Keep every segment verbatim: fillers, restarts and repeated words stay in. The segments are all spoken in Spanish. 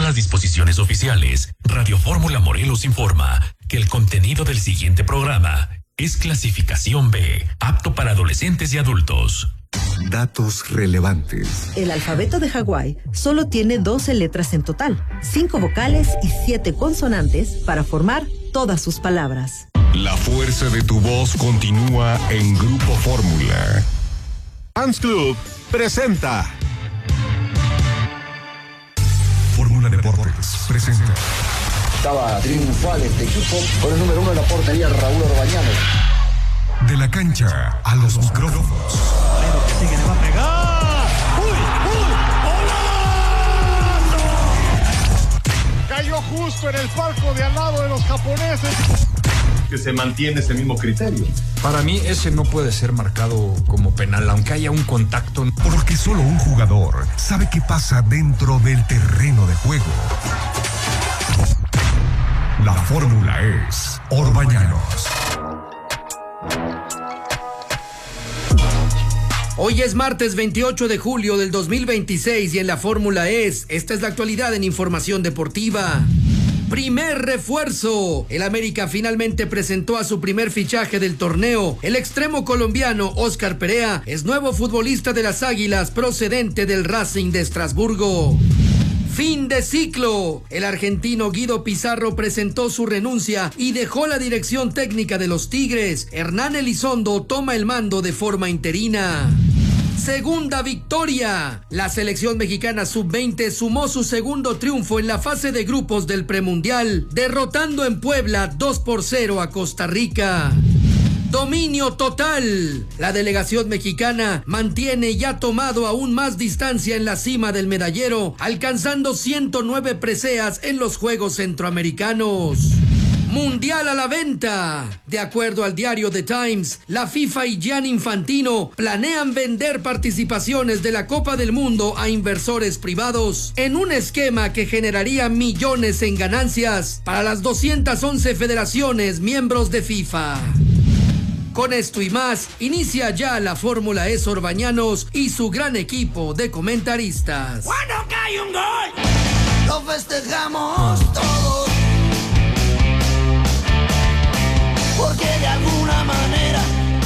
las disposiciones oficiales, Radio Fórmula Morelos informa que el contenido del siguiente programa es clasificación B, apto para adolescentes y adultos. Datos relevantes. El alfabeto de Hawái solo tiene doce letras en total, cinco vocales y siete consonantes para formar todas sus palabras. La fuerza de tu voz continúa en Grupo Fórmula. Fans Club presenta. Fórmula Deportes presenta. Estaba triunfal este equipo con el número uno de la portería, Raúl Orbañanos. De la cancha a los micrófonos. Pero que sigue, le va a pegar. ¡Uy, uy! ¡Golazo! Cayó justo en el palco de al lado de los japoneses. Que se mantiene ese mismo criterio. Para mí ese no puede ser marcado como penal, aunque haya un contacto. Porque solo un jugador sabe qué pasa dentro del terreno de juego. La fórmula es Orbañanos. Hoy es martes veintiocho de julio del dos mil veintiséis y en la fórmula es, esta es la actualidad en información deportiva. Primer refuerzo. El América finalmente presentó a su primer fichaje del torneo. El extremo colombiano Óscar Perea es nuevo futbolista de las Águilas procedente del Racing de Estrasburgo. Fin de ciclo. El argentino Guido Pizarro presentó su renuncia y dejó la dirección técnica de los Tigres. Hernán Elizondo toma el mando de forma interina. Segunda victoria. La selección mexicana sub veinte sumó su segundo triunfo en la fase de grupos del premundial, derrotando en Puebla dos por cero a Costa Rica. Dominio total. La delegación mexicana mantiene y ha tomado aún más distancia en la cima del medallero, alcanzando ciento nueve preseas en los Juegos Centroamericanos. Mundial a la venta. De acuerdo al diario The Times, la FIFA y Gianni Infantino planean vender participaciones de la Copa del Mundo a inversores privados en un esquema que generaría millones en ganancias para las doscientas once federaciones miembros de FIFA. Con esto y más, inicia ya la Fórmula E Orbañanos y su gran equipo de comentaristas. ¡Cuando cae un gol! Lo festejamos todos. Porque de alguna manera...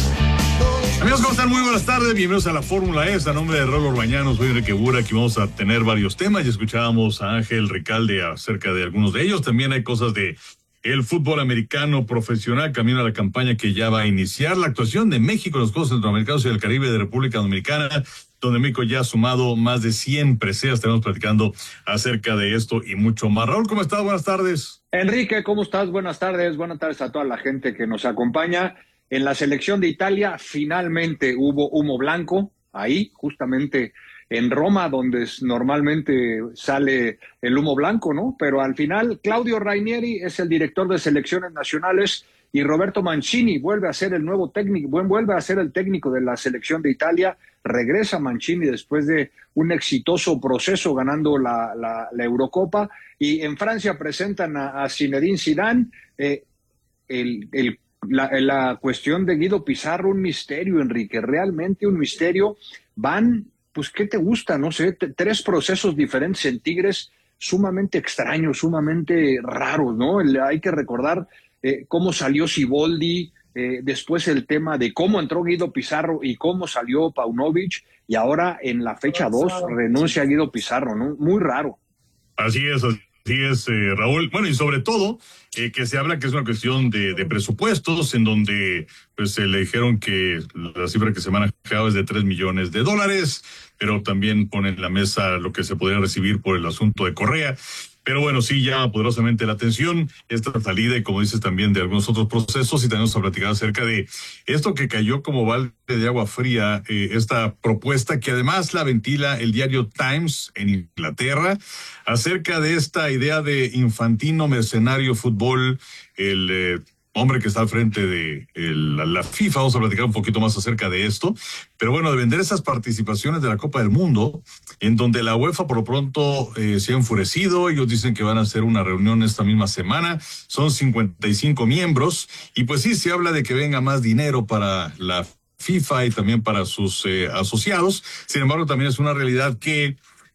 Amigos, ¿cómo están? Muy buenas tardes, bienvenidos a la Fórmula E. A nombre de Raúl Orbañanos, soy Enrique Bura. Aquí vamos a tener varios temas. Ya escuchábamos a Ángel Ricalde acerca de algunos de ellos. También hay cosas de el fútbol americano profesional, camino a la campaña que ya va a iniciar. La actuación de México en los Juegos Centroamericanos y del Caribe de República Dominicana, donde México ya ha sumado más de cien preseas. Estaremos platicando acerca de esto y mucho más. Raúl, ¿cómo estás? Buenas tardes. Enrique, ¿cómo estás? Buenas tardes. Buenas tardes a toda la gente que nos acompaña. En la selección de Italia finalmente hubo humo blanco, ahí justamente en Roma, donde normalmente sale el humo blanco, ¿no? Pero al final Claudio Ranieri es el director de selecciones nacionales y Roberto Mancini vuelve a ser el nuevo técnico, vuelve a ser el técnico de la selección de Italia. Regresa Mancini después de un exitoso proceso ganando la, la, la Eurocopa, y en Francia presentan a, a Zinedine Zidane. Eh, el, el, la, la cuestión de Guido Pizarro, un misterio, Enrique, realmente un misterio. Van, pues, ¿qué te gusta? No sé, t- tres procesos diferentes en Tigres, sumamente extraños, sumamente raros, ¿no? El, hay que recordar eh, cómo salió Siboldi, eh, después el tema de cómo entró Guido Pizarro y cómo salió Paunovic, y ahora en la fecha dos renuncia a Guido Pizarro, ¿no? Muy raro. Así es, así es, eh, Raúl. Bueno, y sobre todo, eh, que se habla que es una cuestión de, de presupuestos, en donde pues se le dijeron que la cifra que se manejaba es de tres millones de dólares, pero también ponen en la mesa lo que se podría recibir por el asunto de Correa. Pero bueno, sí llama poderosamente la atención esta salida, y como dices también de algunos otros procesos, y tenemos a platicar acerca de esto que cayó como balde de agua fría, eh, esta propuesta que además la ventila el diario Times en Inglaterra, acerca de esta idea de Infantino, mercenario fútbol, el eh, hombre que está al frente de el, la FIFA. Vamos a platicar un poquito más acerca de esto, pero bueno, de vender esas participaciones de la Copa del Mundo, en donde la UEFA por lo pronto eh, se ha enfurecido. Ellos dicen que van a hacer una reunión esta misma semana, son cincuenta y cinco miembros, y pues sí, se habla de que venga más dinero para la FIFA y también para sus eh, asociados. Sin embargo, también es una realidad que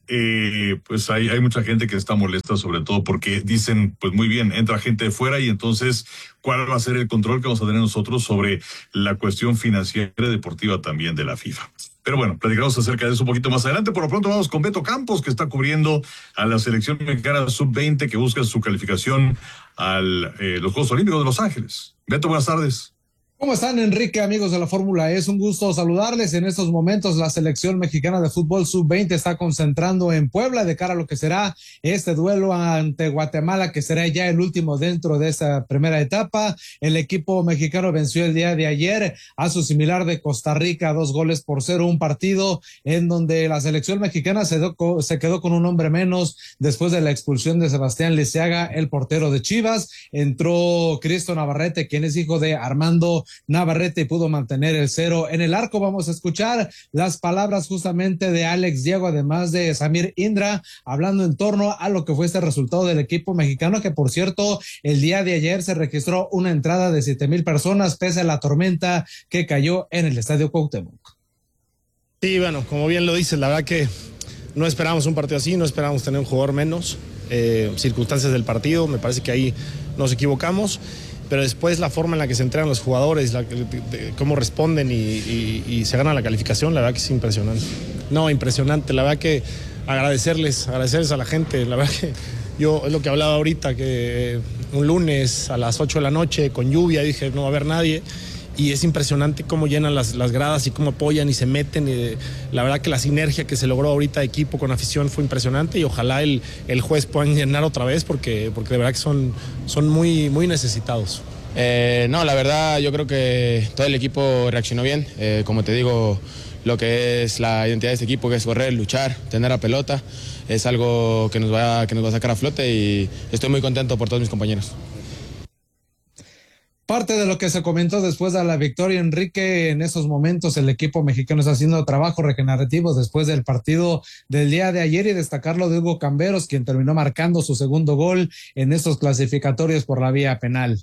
eh, pues hay, hay mucha gente que está molesta, sobre todo porque dicen, pues muy bien, entra gente de fuera y entonces, ¿cuál va a ser el control que vamos a tener nosotros sobre la cuestión financiera y deportiva también de la FIFA? Pero bueno, platicamos acerca de eso un poquito más adelante. Por lo pronto vamos con Beto Campos, que está cubriendo a la selección mexicana sub veinte, que busca su calificación a eh, los Juegos Olímpicos de Los Ángeles. Beto, buenas tardes. ¿Cómo están, Enrique, amigos de la Fórmula? Es un gusto saludarles. En estos momentos la selección mexicana de fútbol sub veinte está concentrando en Puebla de cara a lo que será este duelo ante Guatemala, que será ya el último dentro de esta primera etapa. El equipo mexicano venció el día de ayer a su similar de Costa Rica, dos goles por cero, un partido en donde la selección mexicana se, do, se quedó con un hombre menos después de la expulsión de Sebastián Liceaga, el portero de Chivas. Entró Cristo Navarrete, quien es hijo de Armando Navarrete, y pudo mantener el cero en el arco. Vamos a escuchar las palabras justamente de Alex Diego, además de Samir Indra, hablando en torno a lo que fue este resultado del equipo mexicano, que por cierto, el día de ayer se registró una entrada de siete mil personas, pese a la tormenta que cayó en el Estadio Cuauhtémoc. Sí, bueno, como bien lo dices, la verdad que no esperábamos un partido así, no esperábamos tener un jugador menos, eh, circunstancias del partido, me parece que ahí nos equivocamos. Pero después la forma en la que se entrenan los jugadores, la, de, de, cómo responden y, y, y se gana la calificación, la verdad que es impresionante. No, impresionante, la verdad que agradecerles, agradecerles a la gente, la verdad que yo, es lo que hablaba ahorita, que un lunes a las ocho de la noche con lluvia, dije no va a haber nadie, y es impresionante cómo llenan las, las gradas y cómo apoyan y se meten, y la verdad que la sinergia que se logró ahorita de equipo con afición fue impresionante, y ojalá el, el juez puedan llenar otra vez porque, porque de verdad que son, son muy, muy necesitados. Eh, no, la verdad yo creo que todo el equipo reaccionó bien, eh, como te digo, lo que es la identidad de este equipo, que es correr, luchar, tener la pelota, es algo que nos va, que nos va a sacar a flote, y estoy muy contento por todos mis compañeros. Parte de lo que se comentó después de la victoria, Enrique, en esos momentos el equipo mexicano está haciendo trabajo regenerativo después del partido del día de ayer, y destacarlo de Hugo Camberos, quien terminó marcando su segundo gol en estos clasificatorios por la vía penal.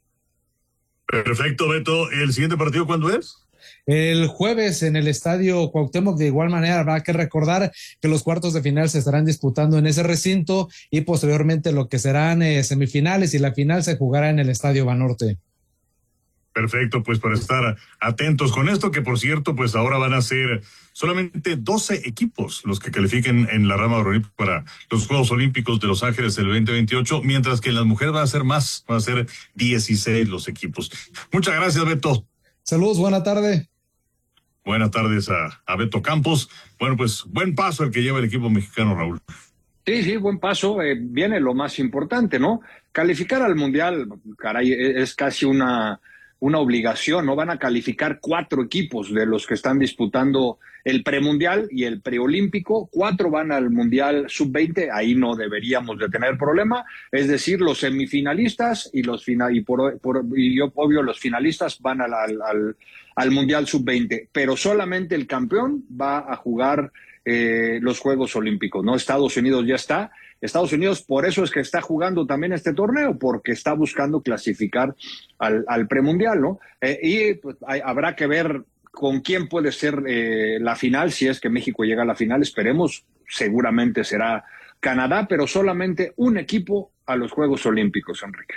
Perfecto, Beto. ¿El siguiente partido cuándo es? El jueves en el Estadio Cuauhtémoc. De igual manera habrá que recordar que los cuartos de final se estarán disputando en ese recinto, y posteriormente lo que serán eh, semifinales y la final se jugará en el Estadio Banorte. Perfecto, pues para estar atentos con esto, que por cierto, pues ahora van a ser solamente doce equipos los que califiquen en la rama varonil para los Juegos Olímpicos de Los Ángeles el veinte veintiocho, mientras que en las mujeres van a ser más, van a ser dieciséis los equipos. Muchas gracias, Beto. Saludos, buena tarde. Buenas tardes a, a Beto Campos. Bueno, pues buen paso el que lleva el equipo mexicano, Raúl. Sí, sí, buen paso. Eh, viene lo más importante, ¿no? Calificar al Mundial, caray, es casi una... una obligación, ¿no? Van a calificar cuatro equipos de los que están disputando el premundial y el preolímpico, cuatro van al mundial sub veinte, ahí no deberíamos de tener problema, es decir, los semifinalistas y los final y por, por y yo, obvio los finalistas van al, al, al, al mundial sub veinte, pero solamente el campeón va a jugar eh, los Juegos Olímpicos, ¿no? Estados Unidos ya está. Estados Unidos, por eso es que está jugando también este torneo, porque está buscando clasificar al, al premundial, ¿no? Eh, y pues, hay, habrá que ver con quién puede ser eh, la final, si es que México llega a la final, esperemos, seguramente será Canadá, pero solamente un equipo a los Juegos Olímpicos, Enrique.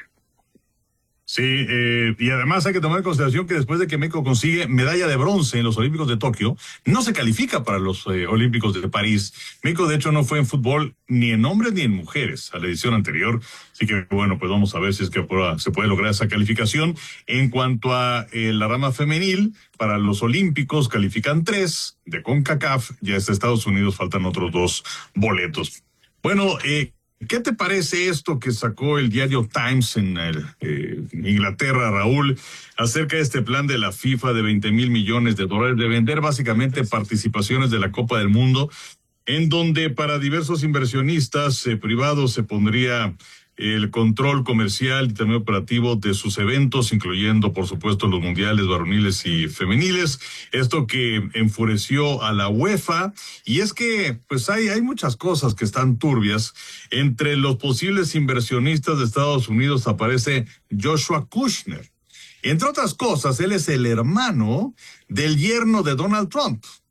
Sí, eh, y además hay que tomar en consideración que después de que México consigue medalla de bronce en los Olímpicos de Tokio, no se califica para los eh, Olímpicos de París. México, de hecho, no fue en fútbol ni en hombres ni en mujeres a la edición anterior. Así que, bueno, pues vamos a ver si es que se puede lograr esa calificación. En cuanto a eh, la rama femenil, para los Olímpicos califican tres de CONCACAF, ya está Estados Unidos, faltan otros dos boletos. Bueno, eh, ¿qué te parece esto que sacó el diario Times en el, eh, Inglaterra, Raúl, acerca de este plan de la FIFA de veinte mil millones de dólares de vender básicamente participaciones de la Copa del Mundo, en donde para diversos inversionistas eh, privados se pondría el control comercial y también operativo de sus eventos, incluyendo, por supuesto, los mundiales varoniles y femeniles. Esto que enfureció a la UEFA, y es que, pues, hay, hay muchas cosas que están turbias. Entre los posibles inversionistas de Estados Unidos aparece Joshua Kushner. Entre otras cosas, él es el hermano del yerno de Donald Trump.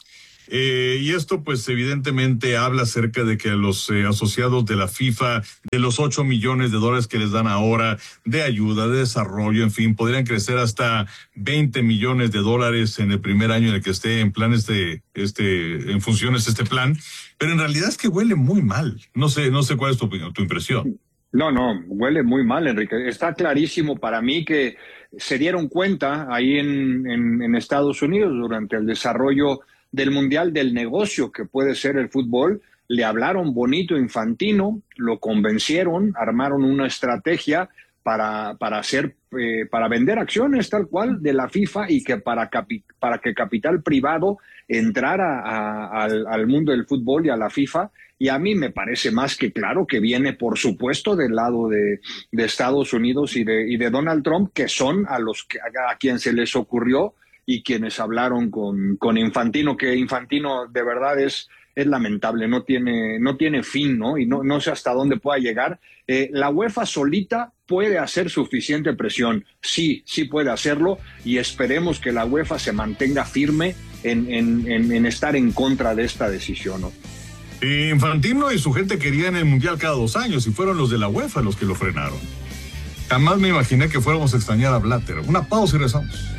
Eh, y esto pues evidentemente habla acerca de que los eh, asociados de la FIFA, de los ocho millones de dólares que les dan ahora de ayuda, de desarrollo, en fin, podrían crecer hasta veinte millones de dólares en el primer año en el que esté en planes de, este, en funciones este plan, pero en realidad es que huele muy mal. No sé, no sé cuál es tu opinión, tu impresión. No, no, huele muy mal, Enrique. Está clarísimo para mí que se dieron cuenta ahí en, en, en Estados Unidos durante el desarrollo del Mundial del negocio que puede ser el fútbol. Le hablaron bonito a Infantino, lo convencieron, armaron una estrategia para, para hacer, eh, para vender acciones tal cual de la FIFA y que para, capi, para que capital privado entrara a, a, al, al mundo del fútbol y a la FIFA. Y a mí me parece más que claro que viene, por supuesto, del lado de, de Estados Unidos y de, y de Donald Trump, que son a los que, a, a quien se les ocurrió y quienes hablaron con, con Infantino, que Infantino de verdad es, es lamentable, no tiene, no tiene fin, ¿no? Y no, no sé hasta dónde pueda llegar. Eh, la UEFA solita puede hacer suficiente presión, sí, sí puede hacerlo, y esperemos que la UEFA se mantenga firme en, en, en, en estar en contra de esta decisión, ¿no? Infantino y su gente querían el Mundial cada dos años y fueron los de la UEFA los que lo frenaron. Jamás me imaginé que fuéramos a extrañar a Blatter. Una pausa y regresamos.